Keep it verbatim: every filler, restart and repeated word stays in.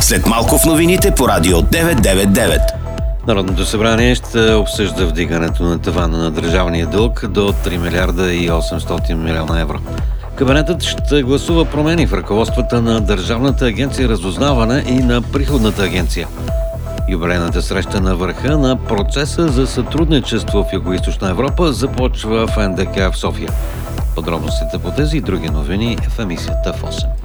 След малко в новините по Радио деветстотин деветдесет и девет. Народното събрание ще обсъжда вдигането на тавана на държавния дълг до три милиарда и осемстотин милиона евро. Кабинетът ще гласува промени в ръководствата на Държавната агенция разузнаване и на Приходната агенция. Юбилейната среща на върха на процеса за сътрудничество в Югоизточна Европа започва в ен де ка в София. Подробностите по тези и други новини в емисията в осем.